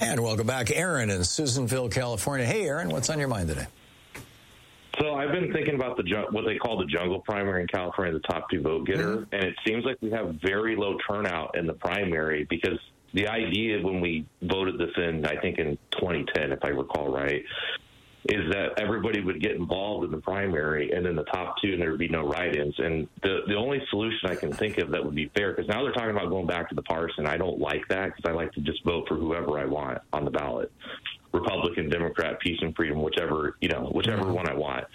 And welcome back, Aaron in Susanville, California. Hey, Aaron, what's on your mind today? So I've been thinking about what they call the jungle primary in California, the top two vote getter, and it seems like we have very low turnout in the primary because the idea when we voted this in, I think in 2010, if I recall right, is that everybody would get involved in the primary and then the top two and there would be no write-ins. And the only solution I can think of that would be fair, because now they're talking about going back to the partisan. I don't like that because I like to just vote for whoever I want on the ballot. Republican, Democrat, peace and freedom, whichever one I want.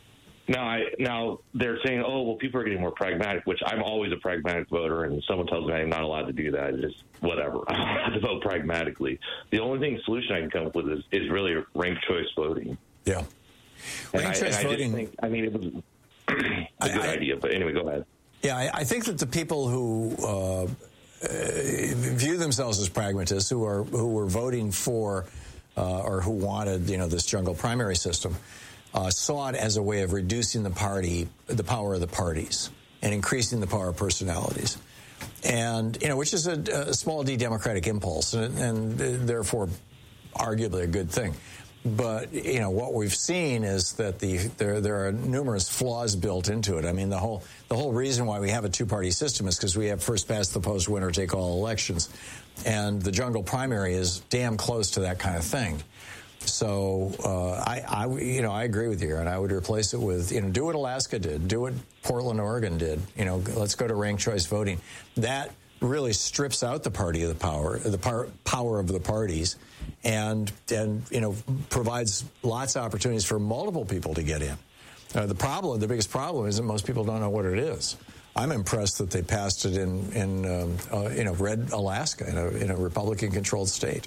Now they're saying, oh, well, people are getting more pragmatic, which I'm always a pragmatic voter, and someone tells me I'm not allowed to do that. It's just whatever. I have to vote pragmatically. The only solution I can come up with is really ranked choice voting. Yeah. Ranked choice voting. It was a good idea, but anyway, go ahead. Yeah, I think that the people who view themselves as pragmatists, who were voting for or who wanted, this jungle primary system, saw it as a way of reducing the power of the parties, and increasing the power of personalities, and which is a small d democratic impulse, and therefore arguably a good thing. But what we've seen is that there are numerous flaws built into it. I mean, the whole reason why we have a two-party system is because we have first past the post, winner take all elections, and the jungle primary is damn close to that kind of thing. So I agree with you, and I would replace it with do what Alaska did, do what Portland, Oregon did. Let's go to ranked choice voting. That really strips out the party of the power of the parties, and provides lots of opportunities for multiple people to get in. The biggest problem is that most people don't know what it is. I'm impressed that they passed it in red Alaska, in a Republican-controlled state.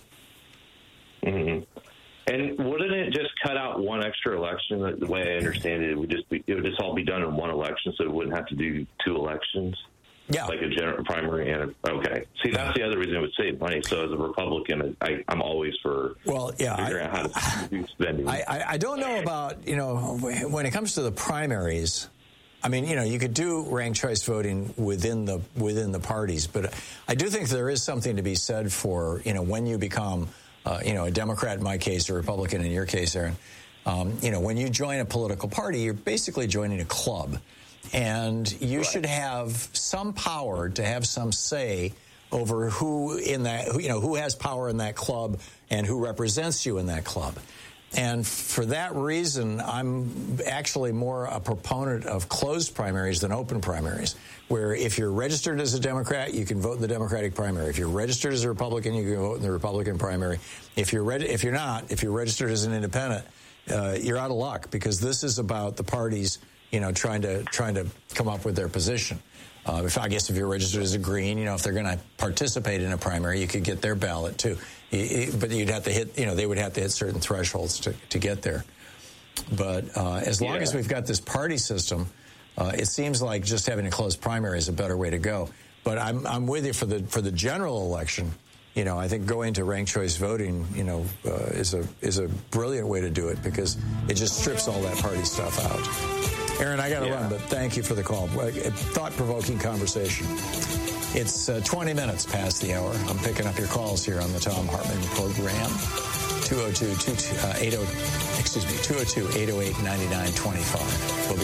Mm-hmm. And wouldn't it just cut out one extra election? The way I understand it, it would just all be done in one election, so it wouldn't have to do two elections? Yeah. Like a general primary okay. See, that's the other reason it would save money. So as a Republican, I'm always for figuring out how to do spending. I don't know about, when it comes to the primaries, I mean, you could do ranked choice voting within the parties, but I do think there is something to be said for, when you become a Democrat in my case, or Republican in your case, Aaron, when you join a political party, you're basically joining a club. And you should have some power to have some say over who has power in that club and who represents you in that club. And for that reason, I'm actually more a proponent of closed primaries than open primaries, where if you're registered as a Democrat, you can vote in the Democratic primary. If you're registered as a Republican, you can vote in the Republican primary. If you're registered as an independent, you're out of luck, because this is about the parties trying to come up with their position. If you're registered as a Green, if they're going to participate in a primary, you could get their ballot too. But you'd have to hit, they would have to hit certain thresholds to get there. But as long as we've got this party system, it seems like just having a closed primary is a better way to go. But I'm with you for the general election. I think going to ranked choice voting, is a brilliant way to do it, because it just strips all that party stuff out. Aaron, I got to run, but thank you for the call. Thought-provoking conversation. It's 20 minutes past the hour. I'm picking up your calls here on the Thom Hartmann program. 202-808-9925. We'll be